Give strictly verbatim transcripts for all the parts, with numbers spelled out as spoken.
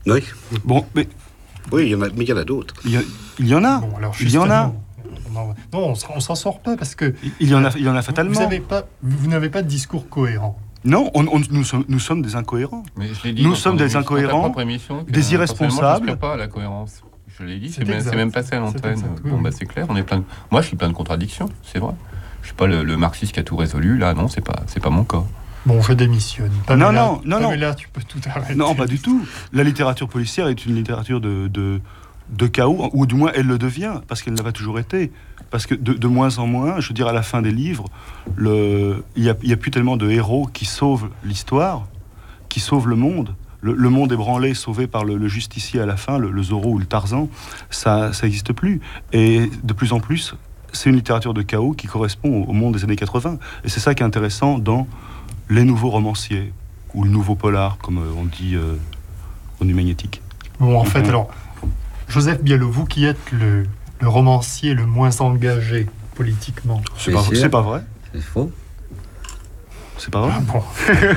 Oui. Bon, mais Oui, il y en a, mais il y en a d'autres. il y, a- il y en a. Bon, alors, il y en a. justement, Non, non, on, s- on s'en sort pas parce que Il y en a, il y en a vous, fatalement. vous avez pas, vous n'avez pas de discours cohérent. Non, on, on- nous, sommes, nous sommes des incohérents. Mais je l'ai dit Nous dans sommes ton des émission, incohérents, ta propre émission, que, des euh, irresponsables. personnellement, je ne pas à la cohérence. Je l'ai dit, C'est c'est même, exact. c'est même passé à C'est l'antenne. exact, oui, Bon, oui. bah, c'est clair, on est plein de... Moi, je suis plein de contradictions, c'est vrai. Je suis pas le, le marxiste qui a tout résolu, là, non, c'est pas, c'est pas mon cas. Bon, je démissionne. Non, Pamela, non, non, non. Pamela, tu peux tout arrêter. Non, pas du tout. La littérature policière est une littérature de, de, de chaos, ou du moins elle le devient, parce qu'elle n'a pas toujours été. Parce que de, de moins en moins, je veux dire, à la fin des livres, le, il n'y a, il y a plus tellement de héros qui sauvent l'histoire, qui sauvent le monde. Le, le monde ébranlé, sauvé par le, le justicier à la fin, le, le Zorro ou le Tarzan, ça n'existe plus. Et de plus en plus, c'est une littérature de chaos qui correspond au, au monde des années quatre-vingts. Et c'est ça qui est intéressant dans les nouveaux romanciers, ou le nouveau polar, comme euh, on dit euh, au nu magnétique. Bon, en fait, Mhm. alors, Joseph Biello, vous qui êtes le, le romancier le moins engagé politiquement. C'est C'est pas, sûr. c'est pas vrai. C'est faux. C'est pas vrai. Ah bon.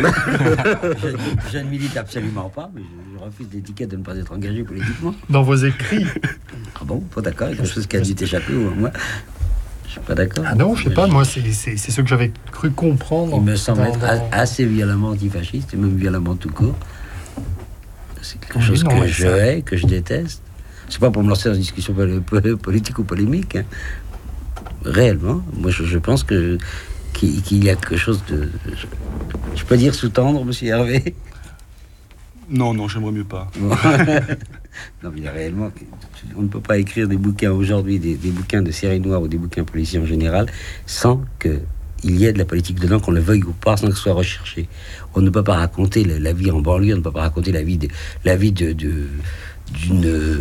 je, je ne milite absolument pas, mais je, je refuse l'étiquette de ne pas être engagé politiquement. Dans vos écrits. Ah bon, pas d'accord, il y a quelque chose qui a dû t'échapper ou moi. Je suis pas d'accord. Ah non, je sais pas, moi, c'est c'est- c'est ce que j'avais cru comprendre. Il me semble dans- être dans- a- assez violemment antifasciste, et même violemment tout court. C'est quelque Oui, chose non, que mais je ça- hais, que je déteste. C'est pas pour me lancer dans une discussion pol- pol- politique ou polémique. Hein. Réellement, moi je, je pense que qu'il qu'il y a quelque chose de... Je, je peux dire sous-tendre, monsieur Hervé? Non, non, j'aimerais mieux pas. Bon. Non, mais il y a réellement... On ne peut pas écrire des bouquins aujourd'hui, des, des bouquins de série noire ou des bouquins policiers en général, sans qu'il y ait de la politique dedans, qu'on le veuille ou pas, sans que ce soit recherché. On ne peut pas raconter la, la vie en banlieue, on ne peut pas raconter la vie de, la vie de, de d'une...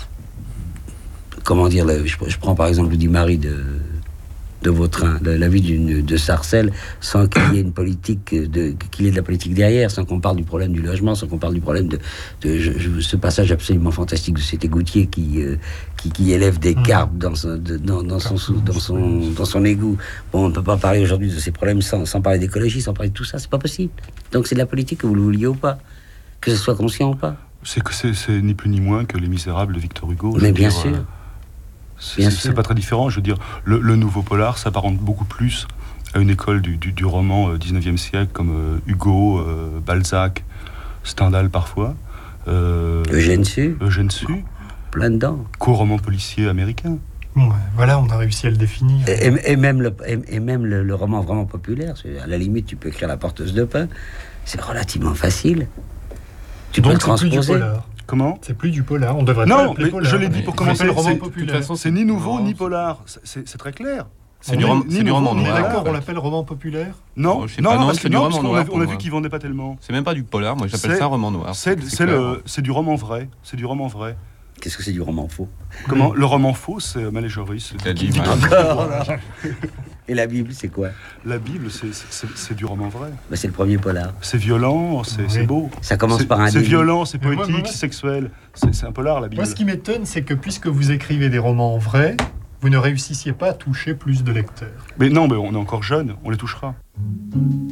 Comment dire, la- je, je prends par exemple du mari de... de Vautrin, la, la vie d'une, de Sarcelles, sans qu'il y ait une politique, de, qu'il y ait de la politique derrière, sans qu'on parle du problème du logement, sans qu'on parle du problème de, de je, je, ce passage absolument fantastique de cet égoutier qui, euh, qui, qui élève des carpes dans son, de, dans, dans, son, sous- dans, son, dans son égout. Bon, on ne peut pas parler aujourd'hui de ces problèmes sans, sans parler d'écologie, sans parler de tout ça, c'est pas possible. Donc c'est de la politique, que vous le vouliez ou pas, que ce soit conscient ou pas. C'est que c'est, c'est ni plus ni moins que Les Misérables de Victor Hugo. je Mais veux bien dire, sûr. euh, c'est, Bien c'est- sûr. c'est pas très différent. Je veux dire, le, le nouveau polar s'apparente beaucoup plus à une école du, du, du roman euh, dix-neuvième siècle, comme euh, Hugo, euh, Balzac, Stendhal parfois, euh, Eugène Sue, Eugène Sue, plein dedans. qu'au roman policier américain. Bon, ouais, voilà, on a réussi à le définir. Et, et- et même, le, et, et même le, le roman vraiment populaire, c'est- à la limite, tu peux écrire La porteuse de pain, c'est relativement facile. Tu peux le Donc c'est plus du transposer. polar. Comment? C'est plus du polar. On devrait pas Non, l'appeler mais polar. je l'ai dit Mais pour ça commencer. s'appelle roman c'est- De populaire. toute façon, C'est ni nouveau roman, ni polar. C'est, c'est- c'est très clair. C'est du, rom- Ni c'est du nouveau, roman ni On est noir. d'accord, en fait. on l'appelle roman populaire. Non, Oh, je sais non, pas, non, non, parce c'est que du non, roman parce qu'on noir a, pour on a moi. vu qu'ils vendaient pas tellement. C'est même pas du polar, moi j'appelle C'est- ça roman noir. C'est, c'est, clair. le, c'est du roman vrai. C'est du roman vrai. Qu'est-ce que c'est du roman faux? Comment? Le roman faux, c'est euh, Mallet Joris. T'as dit, Qui- mal. Encore là. Et la Bible, c'est quoi? La Bible, c'est, c'est, c'est du roman vrai. Bah, c'est le premier polar. C'est violent, c'est, Oui. c'est beau. Ça commence C'est, par un c'est début. violent, c'est Mais moi, poétique, moi, c'est sexuel. C'est, c'est un polar, la Bible. Moi, ce qui m'étonne, c'est que puisque vous écrivez des romans vrais, vous ne réussissiez pas à toucher plus de lecteurs. Mais non, mais on est encore jeune, on les touchera.